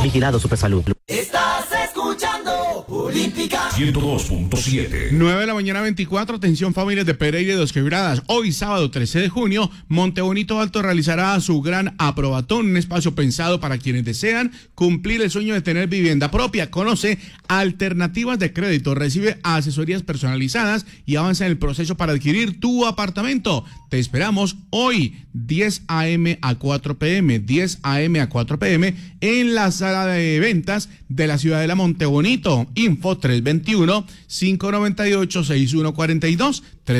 Vigilado Supersalud. Estás escuchando Olímpica 102.7. 9 de la mañana 24, atención familias de Pereira y Dos Quebradas. Hoy sábado 13 de junio, Montebonito Alto realizará su gran aprobatón, un espacio pensado para quienes desean cumplir el sueño de tener vivienda propia. Conoce alternativas de crédito, recibe asesorías personalizadas y avanza en el proceso para adquirir tu apartamento. Te esperamos hoy 10 a.m. a 4 p.m., 10 a.m. a 4 p.m. en la sala de ventas de la ciudad de la Montebonito. Info 321-598-6142,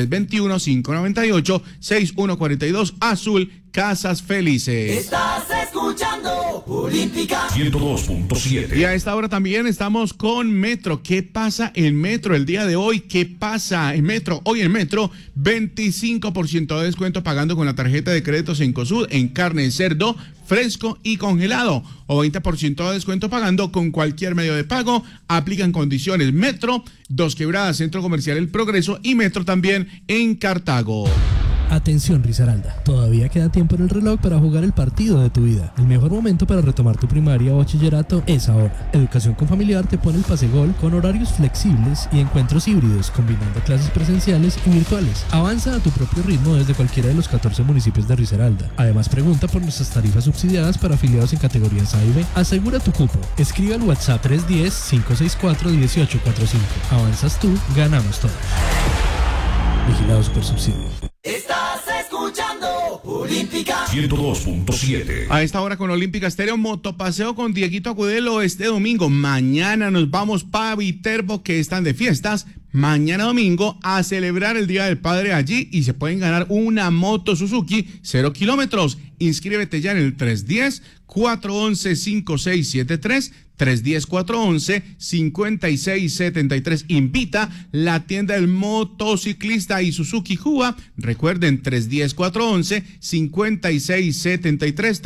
321-598-6142, Azul Casas Felices. Estás escuchando Olímpica 102.7. Y a esta hora también estamos con Metro. ¿Qué pasa en Metro el día de hoy? ¿Qué pasa en Metro? Hoy en Metro, 25% de descuento pagando con la tarjeta de créditos en Cosud en carne de cerdo fresco y congelado, o 20% de descuento pagando con cualquier medio de pago. Aplican condiciones. Metro, Dos Quebradas, Centro Comercial El Progreso, y Metro también en Cartago. Atención Risaralda, todavía queda tiempo en el reloj para jugar el partido de tu vida. El mejor momento para retomar tu primaria o bachillerato es ahora. Educación con Familiar te pone el pase gol con horarios flexibles y encuentros híbridos, combinando clases presenciales y virtuales. Avanza a tu propio ritmo desde cualquiera de los 14 municipios de Risaralda. Además, pregunta por nuestras tarifas subsidiadas para afiliados en categorías A y B. Asegura tu cupo. Escribe al WhatsApp 310-564-1845. Avanzas tú, ganamos todos. Vigilado Supersubsidio. Estás escuchando Olímpica 102.7. A esta hora con Olímpica Estéreo, motopaseo con Dieguito Agudelo este domingo. Mañana nos vamos para Viterbo, que están de fiestas. Mañana domingo a celebrar el Día del Padre allí y se pueden ganar una moto Suzuki 0 kilómetros. Inscríbete ya en el 310-411-5673, 310-411-5673. Invita la tienda del motociclista y Suzuki Cuba. Recuerden, 310-411-5673,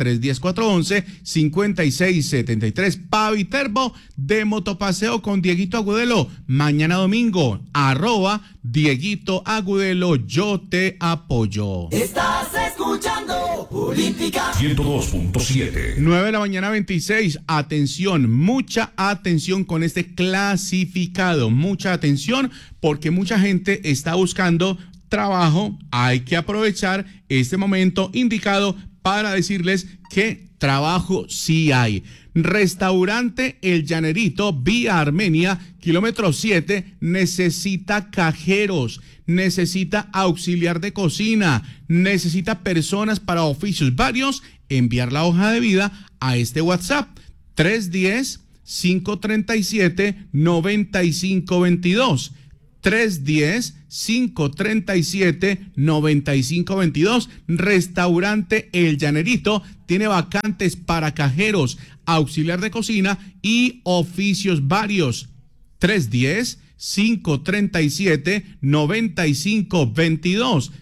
310-411-5673. Paviterbo de motopaseo con Dieguito Agudelo. Mañana domingo, @Dieguito Agudelo, yo te apoyo. Estás escuchando Olímpica 102.7. 9 de la mañana 26, atención, mucha atención con este clasificado, mucha atención porque mucha gente está buscando trabajo. Hay que aprovechar este momento indicado para decirles que trabajo sí hay. Restaurante El Llanerito, vía Armenia, kilómetro 7, necesita cajeros, necesita auxiliar de cocina, necesita personas para oficios varios. Enviar la hoja de vida a este WhatsApp, 310-537-9522. 310-537-9522. Restaurante El Llanerito tiene vacantes para cajeros, auxiliar de cocina y oficios varios. 310-537-9522.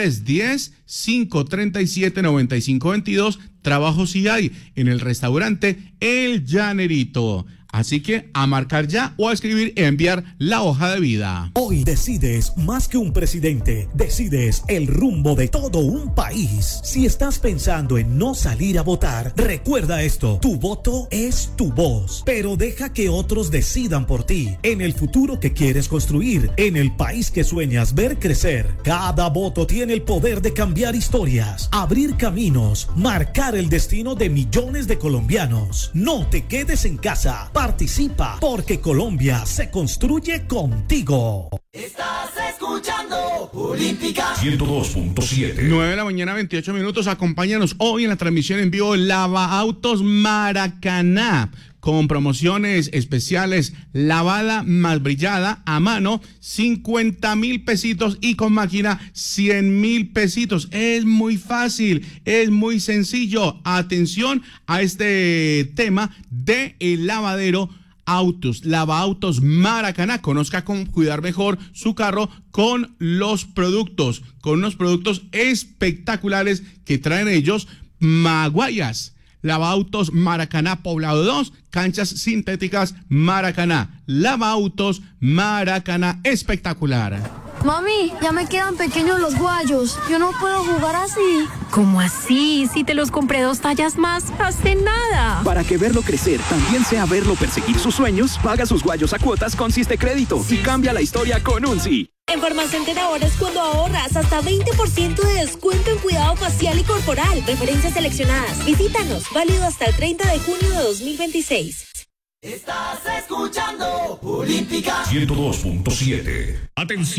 310-537-9522. Trabajo sí hay en el restaurante El Llanerito. Así que a marcar ya o a escribir y enviar la hoja de vida. Hoy decides más que un presidente, decides el rumbo de todo un país. Si estás pensando en no salir a votar, recuerda esto: tu voto es tu voz, pero deja que otros decidan por ti. En el futuro que quieres construir, en el país que sueñas ver crecer, cada voto tiene el poder de cambiar historias, abrir caminos, marcar el destino de millones de colombianos. No te quedes en casa. Participa, porque Colombia se construye contigo. Estás escuchando Olímpica 102.7. 9 de la mañana, 28 minutos. Acompáñanos hoy en la transmisión en vivo Lava Autos Maracaná, con promociones especiales: lavada más brillada a mano, 50,000 pesitos, y con máquina, 100,000 pesitos. Es muy fácil, es muy sencillo. Atención a este tema de el lavadero Autos, Lava Autos Maracaná. Conozca cómo cuidar mejor su carro con los productos, con unos productos espectaculares que traen ellos. Maguayas, Lava Autos Maracaná, Poblado 2, canchas sintéticas Maracaná. Lava Autos Maracaná, espectacular. Mami, ya me quedan pequeños los guayos. Yo no puedo jugar así. ¿Cómo así? Si te los compré 2 tallas más hace nada. Para que verlo crecer también sea verlo perseguir sus sueños, paga sus guayos a cuotas con Siste Crédito y cambia la historia con un sí. En Farmacenter ahora es cuando ahorras hasta 20% de descuento en cuidado facial y corporal. Referencias seleccionadas. Visítanos. Válido hasta el 30 de junio de 2026. Estás escuchando Olímpica 102.7. Atención.